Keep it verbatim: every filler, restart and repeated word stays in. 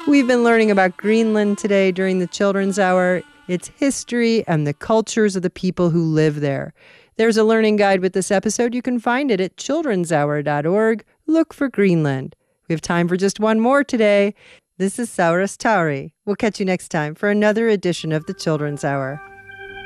We've been learning about Greenland today during the Children's Hour, its history, and the cultures of the people who live there. There's a learning guide with this episode. You can find it at children's hour dot org. Look for Greenland. We have time for just one more today. This is Saras Tauri. We'll catch you next time for another edition of the Children's Hour.